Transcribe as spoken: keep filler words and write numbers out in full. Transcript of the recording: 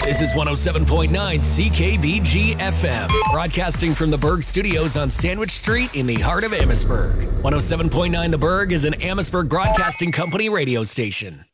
This is one oh seven point nine C K B G F M, broadcasting from the Berg Studios on Sandwich Street in the heart of Amherstburg. one oh seven point nine The Berg is an Amherstburg Broadcasting Company radio station.